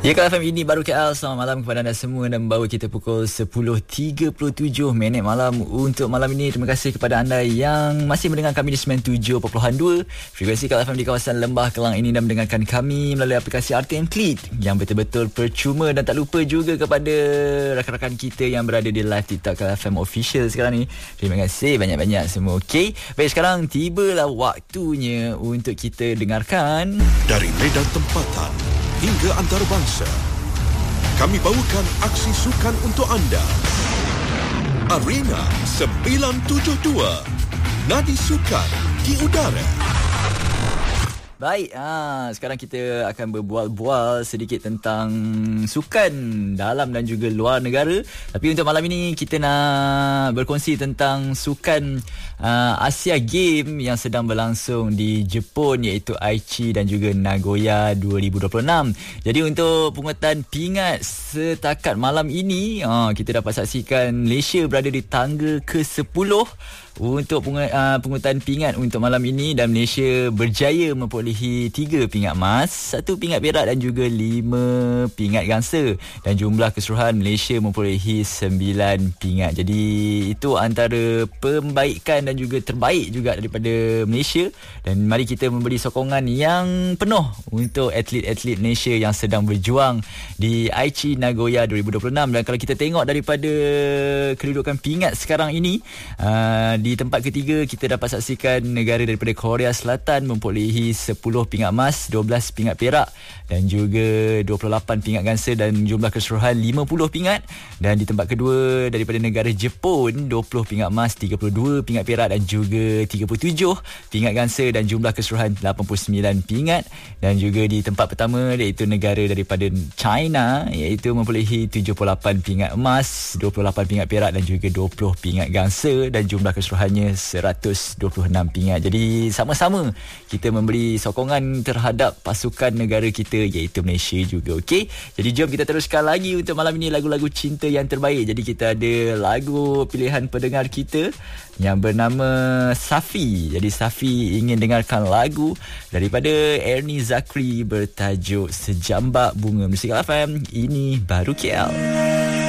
Ya, Kak FM, ini baru KL. Selamat malam kepada anda semua dan membawa kita pukul 10.37 malam untuk malam ini. Terima kasih kepada anda yang masih mendengar kami di 97.2 frekuensi KL FM di kawasan Lembah Kelang ini dan mendengarkan kami melalui aplikasi RTM Klit yang betul-betul percuma. Dan tak lupa juga kepada rakan-rakan kita yang berada di live TikTok KL FM Official sekarang ni. Terima kasih banyak-banyak semua. Okey, baik, sekarang tibalah waktunya untuk kita dengarkan dari medan tempatan hingga antarabangsa, kami bawakan aksi sukan untuk anda. Arena 972, nadi sukan di udara. Baik, sekarang kita akan berbual-bual sedikit tentang sukan dalam dan juga luar negara. Tapi untuk malam ini kita nak berkongsi tentang sukan Asia Game yang sedang berlangsung di Jepun, iaitu Aichi dan juga Nagoya 2026. Jadi untuk pungutan pingat setakat malam ini, kita dapat saksikan Malaysia berada di tangga ke-10 untuk pungutan pingat untuk malam ini, dan Malaysia berjaya memperolehi 3 pingat emas, 1 pingat perak dan juga 5 pingat gangsa, dan jumlah keseluruhan Malaysia memperolehi 9 pingat. Jadi itu antara pembaikan dan juga terbaik juga daripada Malaysia, dan mari kita memberi sokongan yang penuh untuk atlet-atlet Malaysia yang sedang berjuang di Aichi Nagoya 2026. Dan kalau kita tengok daripada kedudukan pingat sekarang ini, di tempat ketiga kita dapat saksikan negara daripada Korea Selatan memperolehi 10 pingat emas, 12 pingat perak dan juga 28 pingat gangsa, dan jumlah keseluruhan 50 pingat. Dan di tempat kedua daripada negara Jepun, 20 pingat emas, 32 pingat perak dan juga 37 pingat gangsa, dan jumlah keseluruhan 89 pingat. Dan juga di tempat pertama iaitu negara daripada China, iaitu memperolehi 78 pingat emas, 28 pingat perak dan juga 20 pingat gangsa, dan jumlah keseluruhannya 126 pingat. Jadi sama-sama kita memberi sokongan terhadap pasukan negara kita iaitu Malaysia juga. Okey, jadi jom kita teruskan lagi untuk malam ini lagu-lagu cinta yang terbaik. Jadi kita ada lagu pilihan pendengar kita yang bernama Safi. Jadi Safi ingin dengarkan lagu daripada Ernie Zakri bertajuk Sejambak Bunga. Musik FM, ini baru KL.